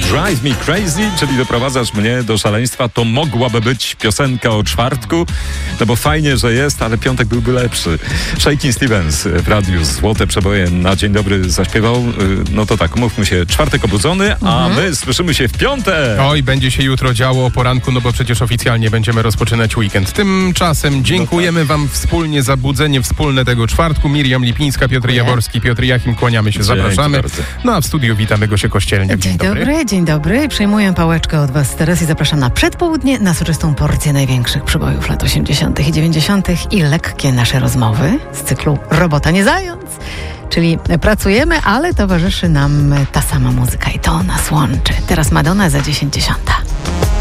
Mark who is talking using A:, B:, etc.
A: Drive Me Crazy, czyli doprowadzasz mnie do szaleństwa. To mogłaby być piosenka o czwartku, no bo fajnie, że jest, ale piątek byłby lepszy. Shakin' Stevens w radiu Złote Przeboje na dzień dobry zaśpiewał. No to tak, mówmy się, czwartek obudzony, a my słyszymy się w piątek.
B: Oj, będzie się jutro działo o poranku, no bo przecież oficjalnie będziemy rozpoczynać weekend. Tymczasem dziękujemy wam wspólnie za budzenie wspólne tego czwartku. Miriam Lipińska, Piotr Jaworski, Piotr Jachim, kłaniamy się, zapraszamy. No a w studiu witamy Gosię Kościelniak.
C: Dzień dobry. Przyjmuję pałeczkę od was teraz i zapraszam na przedpołudnie, na soczystą porcję największych przebojów lat 80. i 90. i lekkie nasze rozmowy z cyklu Robota nie zając. Czyli pracujemy, ale towarzyszy nam ta sama muzyka i to nas łączy. Teraz Madonna za 10:10.